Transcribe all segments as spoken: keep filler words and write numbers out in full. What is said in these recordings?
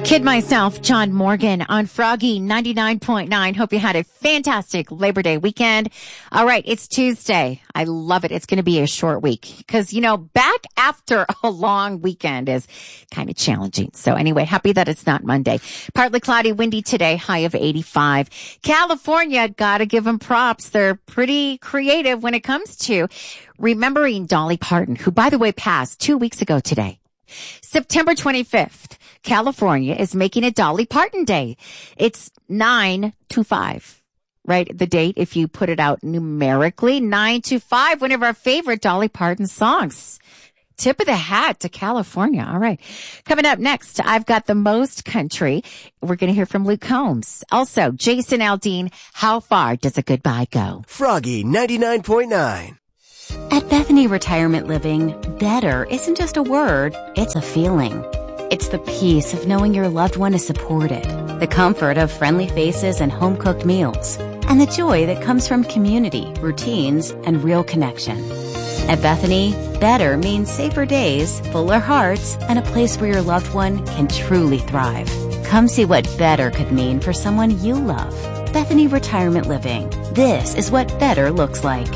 Kid myself, John Morgan on Froggy ninety-nine point nine. Hope you had a fantastic Labor Day weekend. All right, it's Tuesday. I love it. It's going to be a short week because, you know, back after a long weekend is kind of challenging. So anyway, happy that it's not Monday. Partly cloudy, windy today, high of eighty-five. California, gotta give them props. They're pretty creative when it comes to remembering Dolly Parton, who, by the way, passed two weeks ago today. September twenty-fifth, California is making a Dolly Parton Day. It's nine to five, right? The date, if you put it out numerically, nine to five, one of our favorite Dolly Parton songs. Tip of the hat to California. All right. Coming up next, I've got the most country. We're going to hear from Luke Combs. Also, Jason Aldean, how far does a goodbye go? Froggy ninety-nine point nine. At Bethany Retirement Living, better isn't just a word, it's a feeling. It's the peace of knowing your loved one is supported, the comfort of friendly faces and home-cooked meals, and the joy that comes from community, routines, and real connection. At Bethany, better means safer days, fuller hearts, and a place where your loved one can truly thrive. Come see what better could mean for someone you love. Bethany Retirement Living. This is what better looks like.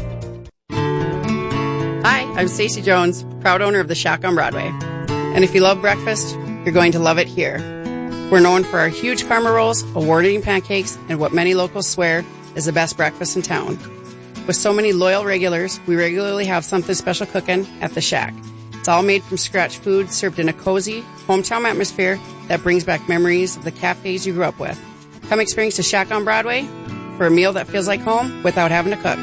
Hi, I'm Stacey Jones, proud owner of the Shack on Broadway. And if you love breakfast, you're going to love it here. We're known for our huge karma rolls, award-winning pancakes, and what many locals swear is the best breakfast in town. With so many loyal regulars, we regularly have something special cooking at the Shack. It's all made from scratch food served in a cozy, hometown atmosphere that brings back memories of the cafes you grew up with. Come experience the Shack on Broadway for a meal that feels like home without having to cook.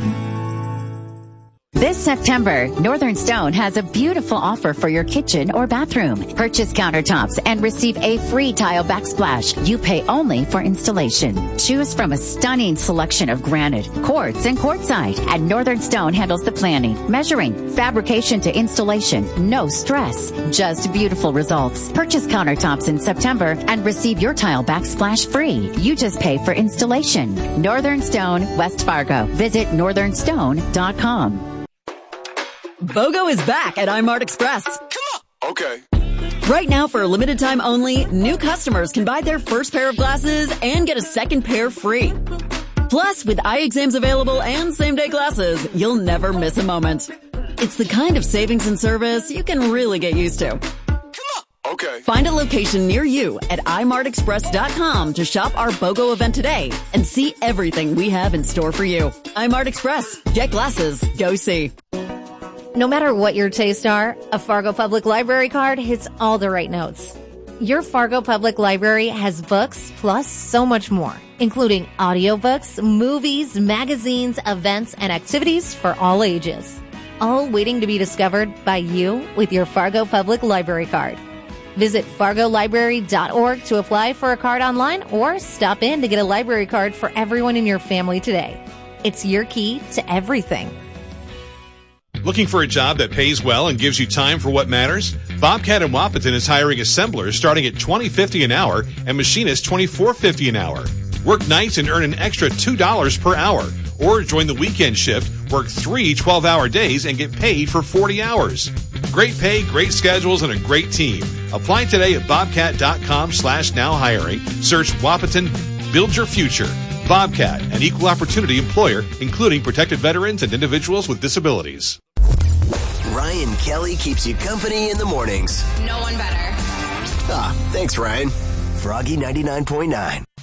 This September, Northern Stone has a beautiful offer for your kitchen or bathroom. Purchase countertops and receive a free tile backsplash. You pay only for installation. Choose from a stunning selection of granite, quartz, and quartzite. And Northern Stone handles the planning, measuring, fabrication to installation. No stress, just beautiful results. Purchase countertops in September and receive your tile backsplash free. You just pay for installation. Northern Stone, West Fargo. Visit northern stone dot com. BOGO is back at iMart Express. Come on. Okay. Right now, for a limited time only, new customers can buy their first pair of glasses and get a second pair free. Plus, with eye exams available and same-day glasses, you'll never miss a moment. It's the kind of savings and service you can really get used to. Come on. Okay. Find a location near you at i mart express dot com to shop our BOGO event today and see everything we have in store for you. iMart Express. Get glasses. Go see. No matter what your tastes are, a Fargo Public Library card hits all the right notes. Your Fargo Public Library has books plus so much more, including audiobooks, movies, magazines, events, and activities for all ages. All waiting to be discovered by you with your Fargo Public Library card. Visit fargo library dot org to apply for a card online or stop in to get a library card for everyone in your family today. It's your key to everything. Looking for a job that pays well and gives you time for what matters? Bobcat in Wapaton is hiring assemblers starting at twenty fifty an hour and machinists twenty-four fifty an hour. Work nights and earn an extra two dollars per hour. Or join the weekend shift, work three twelve-hour days and get paid for forty hours. Great pay, great schedules, and a great team. Apply today at bobcat.com slash now hiring. Search Wapaton. Build your future. Bobcat, an equal opportunity employer, including protected veterans and individuals with disabilities. Ryan Kelly keeps you company in the mornings. No one better. Ah, thanks, Ryan. Froggy ninety-nine point nine.